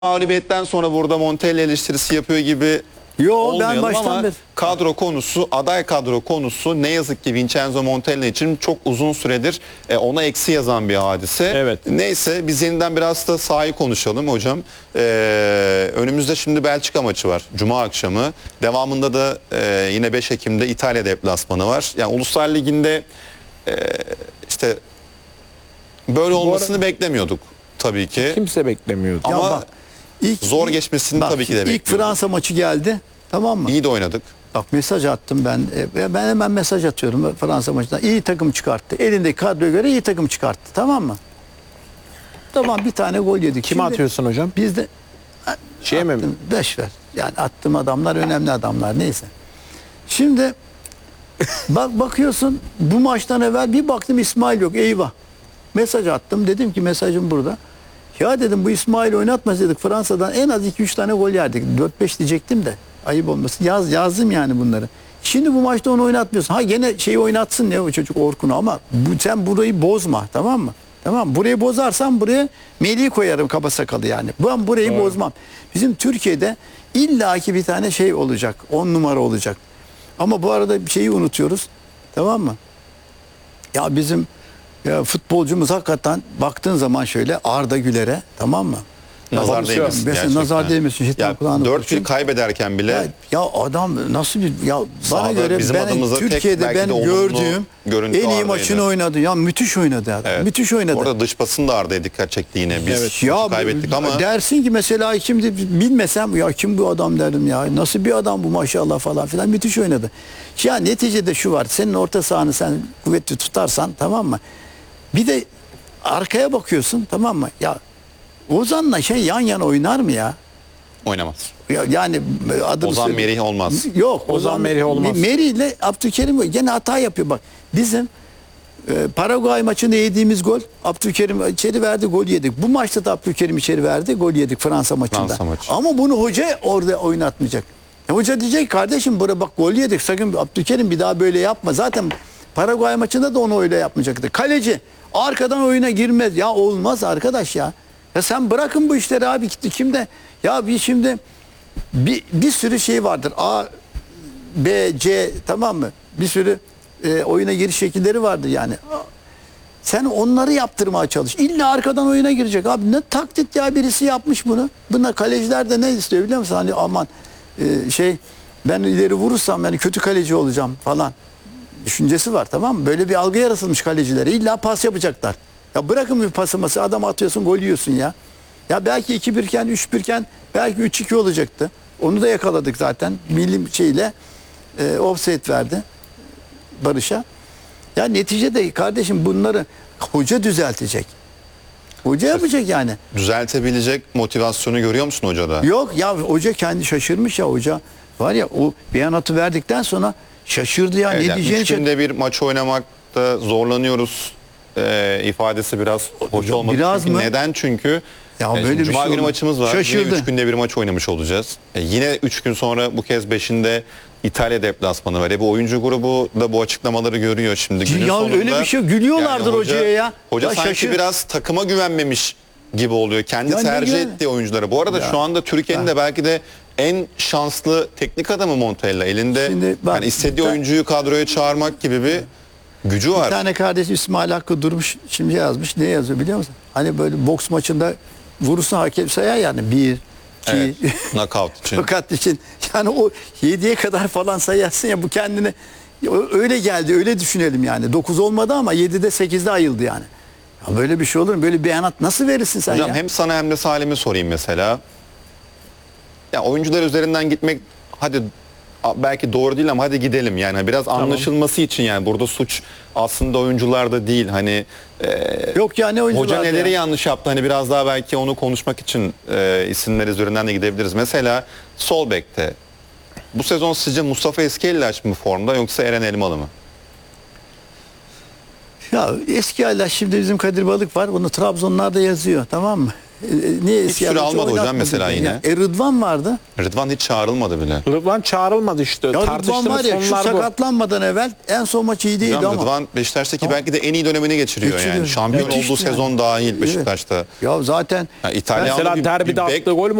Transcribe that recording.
mağlubiyetten sonra burada Montella eleştirisi yapıyor gibi Yo, ben olmayalım baştan ama beri kadro konusu, aday kadro konusu ne yazık ki Vincenzo Montella için çok uzun süredir ona eksi yazan bir hadise. Evet. Neyse biz yeniden biraz da sahayı konuşalım hocam. Önümüzde şimdi Belçika maçı var. Cuma akşamı. Devamında da yine 5 Ekim'de İtalya deplasmanı var. Yani Uluslar Ligi'nde işte böyle olmasını beklemiyorduk tabii ki. Kimse beklemiyordu. Ama bak, ilk, zor geçmesini tabii ki de ilk bekliyorduk. Fransa maçı geldi. Tamam mı? İyi de oynadık. Bak mesaj attım ben. Ben hemen mesaj atıyorum Fransa maçından. İyi takım çıkarttı. Elindeki kadroya göre iyi takım çıkarttı. Tamam mı? Tamam, bir tane gol yedik. Kime atıyorsun hocam? Biz de Şeye mi? attım, beş ver. Yani attığım adamlar önemli adamlar, neyse. Şimdi bakıyorsun bu maçtan evvel bir baktım İsmail yok. Eyvah. Mesaj attım. Dedim ki mesajım burada. Ya dedim bu İsmail oynatmasaydık Fransa'dan en az 2-3 tane gol yerdik. 4-5 diyecektim de ayıp olmasın. Yazdım yani bunları. Şimdi bu maçta onu oynatmıyorsun. Ha gene şeyi oynatsın ne o çocuk Orkun'u ama sen burayı bozma, tamam mı? Tamam, burayı bozarsan buraya Melih'i koyarım kaba sakalı yani. Ben burayı bozmam. Bizim Türkiye'de illaki bir tane şey olacak. 10 numara olacak. Ama bu arada bir şeyi unutuyoruz. Tamam mı? Ya bizim futbolcumuz hakikaten baktığın zaman şöyle Arda Güler'e, tamam mı? Nazar değmesin Mesela gerçekten. nazar değmesin. Ya, Şeytan kulağını 4-1 kurşun. kaybederken bile Ya adam nasıl bir bana Sahada göre bizim ben adımıza tek Türkiye'de belki ben de olumlu gördüğüm görüntü en iyi Arda'ydı. maçını oynadı. Ya müthiş oynadı adam. evet. Müthiş oynadı. Orada dış basın da Arda'ya dikkat çekti yine. Biz Ya kaybettik ama dersin ki mesela kimdi bilmesem ya kim bu adam derdim ya. Nasıl bir adam bu maşallah falan filan, müthiş oynadı. Ya neticede şu var. Senin orta sahanı sen kuvvetli tutarsan, tamam mı? Bir de arkaya bakıyorsun, tamam mı? Ya Ozan'la şey yan yana oynar mı ya? oynamaz. Yani adım Ozan Merih olmaz. Yok, Ozan Merih olmaz. Merih ile Abdülkerim gene hata yapıyor bak. Bizim Paraguay maçında yediğimiz gol, Abdülkerim içeri verdi, gol yedik. Bu maçta da Abdülkerim içeri verdi, gol yedik Fransa maçında. Fransa maçı. Ama bunu hoca orada oynatmayacak. Hoca diyecek kardeşim burada bak gol yedik, sakın Abdülkerim bir daha böyle yapma. Zaten Paraguay maçında da onu öyle yapmayacaktı. Kaleci arkadan oyuna girmez. Ya olmaz arkadaş ya. Ya sen bırakın bu işleri abi, kimde? Ya bir şimdi bir sürü şey vardır. A, B, C, tamam mı? Bir sürü oyuna giriş şekilleri vardır yani. Sen onları yaptırmaya çalış. İlla arkadan oyuna girecek. Abi ne taklit ya, birisi yapmış bunu. Buna kaleciler de ne istiyor biliyor musun? Hani aman ben ileri vurursam yani kötü kaleci olacağım falan düşüncesi var, tamam mı? Böyle bir algı yaratılmış kalecilere. İlla pas yapacaklar. Ya bırakın bir pasıması, adam atıyorsun gol yiyorsun ya. Ya belki 2-1 iken 3-1 iken belki 3-2 olacaktı. Onu da yakaladık zaten. Milli şeyle offside verdi Barış'a. Ya neticede kardeşim bunları hoca düzeltecek. Hoca yapacak yani. Düzeltebilecek motivasyonu görüyor musun hocada? Yok ya, hoca kendi şaşırmış ya, hoca. Var ya, o beyanatı verdikten sonra şaşırdı ya. Evet, Ne yani diyeceğini 3 günde bir maç oynamakta zorlanıyoruz ifadesi biraz hoş olmadı. Biraz Çünkü mı? Neden? Çünkü Ya böyle şimdi bir Cuma şey günü olmaz. maçımız var. Şaşırdı. Yine 3 günde bir maç oynamış olacağız. Yine 3 gün sonra bu kez 5'inde İtalya deplasmanı var. Bu oyuncu grubu da bu açıklamaları görüyor şimdi. Günün Ya sonunda, öyle bir şey gülüyorlardır hocaya ya. Hoca Ya sanki şaşır. biraz takıma güvenmemiş gibi oluyor. Kendi Ya ne tercih güven- ettiği oyunculara. Bu arada Ya. şu anda Türkiye'nin de belki de en şanslı teknik adamı Montella. Elinde Şimdi bak, yani istediği oyuncuyu kadroya çağırmak gibi bir gücü var. Bir tane kardeş İsmail Hakkı durmuş şimdi yazmış. Ne yazıyor biliyor musun? Hani böyle boks maçında vurursa hakem sayar yani. 1, 2, Evet, knockout için. fakat için yani o 7'ye kadar falan sayarsın ya, bu kendine öyle geldi, öyle düşünelim yani. 9 olmadı ama 7'de 8'de ayıldı yani. Ya böyle bir şey olur mu? Böyle bir beyanat nasıl verirsin sen Hocam ya? hem sana hem de Salim'e sorayım mesela. Ya oyuncular üzerinden gitmek hadi belki doğru değil ama hadi gidelim yani biraz anlaşılması için, yani burada suç aslında oyuncularda değil, hani Yok ya, ne oyuncular hoca neleri ya? yanlış yaptı, hani biraz daha belki onu konuşmak için isimler üzerinden de gidebiliriz. Mesela sol bekte bu sezon sizce Mustafa Eskiellaç mı formda yoksa Eren Elmalı mı? Ya eski hala şimdi bizim Kadir Balık var. Bunu Trabzonlar da yazıyor, tamam mı? Niye Hiç süre almadı hocam mesela yine. Ya, Rıdvan vardı. Rıdvan hiç çağrılmadı bile. Rıdvan çağrılmadı işte. Ya Rıdvan Tartıştığımız var ya şu konular bu. sakatlanmadan evvel en son maç iyi değildi Hocam ama. Rıdvan Beşiktaş'taki belki de en iyi dönemini geçiriyor, Geçiriyor. yani. Şampiyon Müthiş olduğu yani. sezon dahil Beşiktaş'ta. Ya zaten Yani İtalyanlı Mesela bir derbide bek- attığı gol